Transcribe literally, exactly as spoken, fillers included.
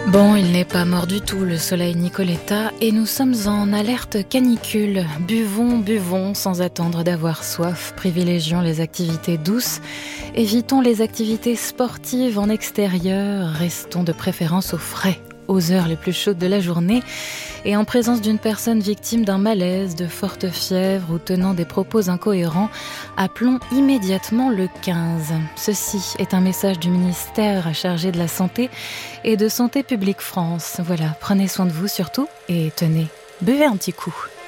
Bon, il n'est pas mort du tout, le soleil Nicoletta, et nous sommes en alerte canicule. Buvons, buvons, sans attendre d'avoir soif. Privilégions les activités douces. Évitons les activités sportives en extérieur. Restons de préférence au frais, aux heures les plus chaudes de la journée. Et en présence d'une personne victime d'un malaise, de forte fièvre ou tenant des propos incohérents, appelons immédiatement le quinze. Ceci est un message du ministère chargé de la Santé et de Santé publique France. Voilà, prenez soin de vous surtout et tenez, buvez un petit coup.